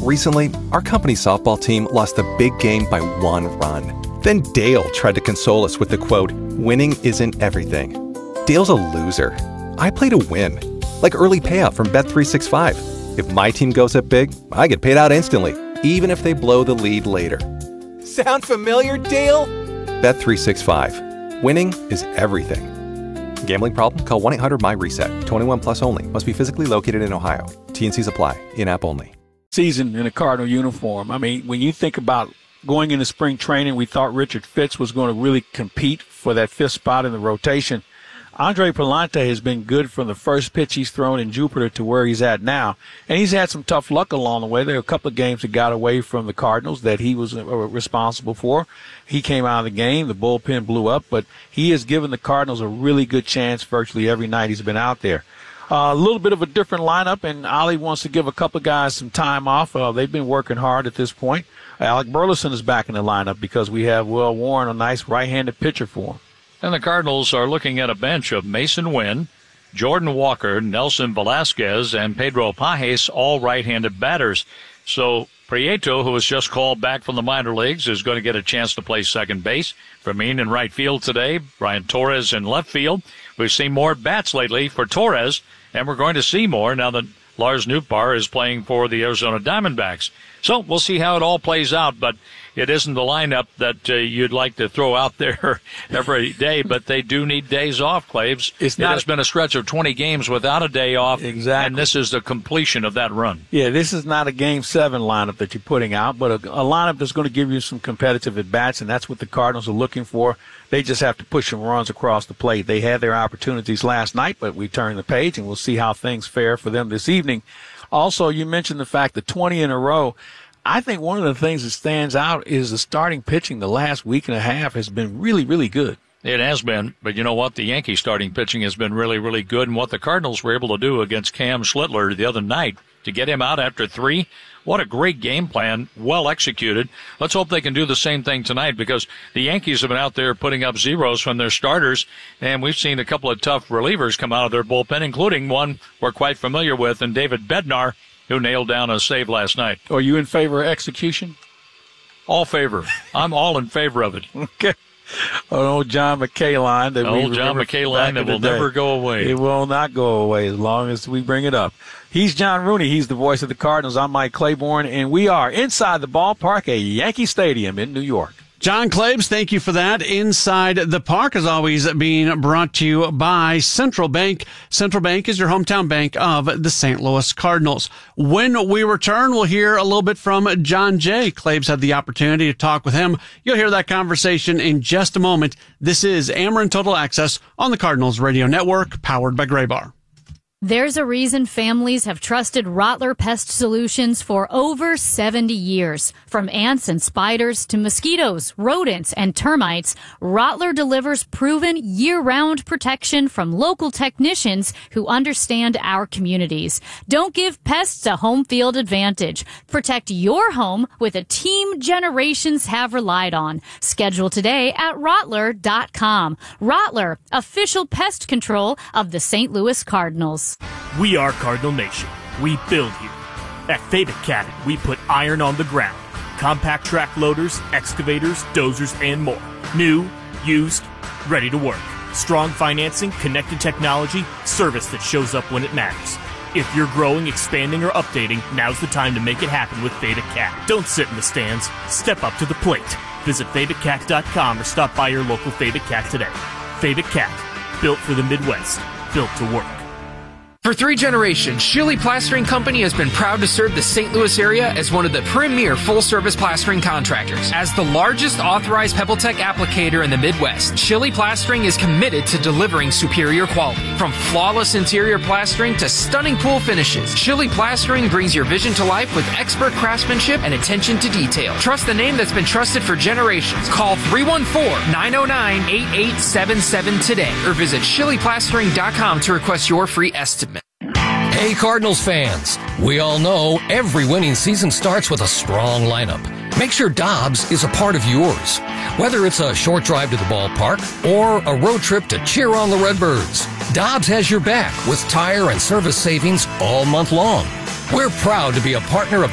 Recently, our company softball team lost a big game by 1 run. Then Dale tried to console us with the quote, "Winning isn't everything." Dale's a loser. I play to win, like early payout from Bet365. If my team goes up big, I get paid out instantly, even if they blow the lead later. Sound familiar, Dale? Bet365. Winning is everything. Gambling problem? Call 1-800-MY-RESET. 21 plus only. Must be physically located in Ohio. T&Cs apply. In-app only. Season in a Cardinal uniform. I mean, when you think about going into spring training, we thought Richard Fitz was going to really compete for that 5th spot in the rotation. Andre Pallante has been good from the first pitch he's thrown in Jupiter to where he's at now. And he's had some tough luck along the way. There are a couple of games that got away from the Cardinals that he was responsible for. He came out of the game. The bullpen blew up. But he has given the Cardinals a really good chance virtually every night he's been out there. A little bit of a different lineup, and Ollie wants to give a couple of guys some time off. They've been working hard at this point. Alec Burleson is back in the lineup because we have Will Warren, a nice right-handed pitcher for him. And the Cardinals are looking at a bench of Mason Wynn, Jordan Walker, Nelson Velasquez, and Pedro Pajes, all right-handed batters. So Prieto, who was just called back from the minor leagues, is going to get a chance to play second base. Fermin in right field today, Brian Torres in left field. We've seen more bats lately for Torres, and we're going to see more now that Lars Nootbaar is playing for the Arizona Diamondbacks. So we'll see how it all plays out, but it isn't the lineup that you'd like to throw out there every day, but they do need days off, Claves. It has been a stretch of 20 games without a day off, exactly, and this is the completion of that run. Yeah, this is not a Game 7 lineup that you're putting out, but a lineup that's going to give you some competitive at-bats, and that's what the Cardinals are looking for. They just have to push some runs across the plate. They had their opportunities last night, but we turned the page, and we'll see how things fare for them this evening. Also, you mentioned the fact that 20 in a row. I think one of the things that stands out is the starting pitching the last week and a half has been really, really good. It has been, but you know what? The Yankees starting pitching has been really, really good, and what the Cardinals were able to do against Cam Schlittler the other night to get him out after 3, what a great game plan, well executed. Let's hope they can do the same thing tonight because the Yankees have been out there putting up zeros from their starters, and we've seen a couple of tough relievers come out of their bullpen, including one we're quite familiar with, and David Bednar, who nailed down a save last night. Are you in favor of execution? All favor. I'm all in favor of it. Okay. An old John McKay line that John McKay line that will never go away. It will not go away as long as we bring it up. He's John Rooney. He's the voice of the Cardinals. I'm Mike Claiborne, and we are inside the ballpark at Yankee Stadium in New York. John Claibs, thank you for that. Inside the Park, as always, being brought to you by Central Bank. Central Bank is your hometown bank of the St. Louis Cardinals. When we return, we'll hear a little bit from John Jay. Claibs had the opportunity to talk with him. You'll hear that conversation in just a moment. This is Ameren Total Access on the Cardinals Radio Network, powered by Graybar. There's a reason families have trusted Rottler Pest Solutions for over 70 years. From ants and spiders to mosquitoes, rodents, and termites, Rottler delivers proven year-round protection from local technicians who understand our communities. Don't give pests a home field advantage. Protect your home with a team generations have relied on. Schedule today at Rottler.com. Rottler, official pest control of the St. Louis Cardinals. We are Cardinal Nation. We build here. At Fabic Cat, we put iron on the ground. Compact track loaders, excavators, dozers, and more. New, used, ready to work. Strong financing, connected technology, service that shows up when it matters. If you're growing, expanding, or updating, now's the time to make it happen with Fabic Cat. Don't sit in the stands. Step up to the plate. Visit FabicCat.com or stop by your local Fabic Cat today. Fabic Cat, built for the Midwest, built to work. For 3 generations, Schilly Plastering Company has been proud to serve the St. Louis area as one of the premier full-service plastering contractors. As the largest authorized PebbleTech applicator in the Midwest, Schilly Plastering is committed to delivering superior quality. From flawless interior plastering to stunning pool finishes, Schilly Plastering brings your vision to life with expert craftsmanship and attention to detail. Trust the name that's been trusted for generations. Call 314-909-8877 today or visit SchillyPlastering.com to request your free estimate. Hey, Cardinals fans, we all know every winning season starts with a strong lineup. Make sure Dobbs is a part of yours. Whether it's a short drive to the ballpark or a road trip to cheer on the Redbirds, Dobbs has your back with tire and service savings all month long. We're proud to be a partner of the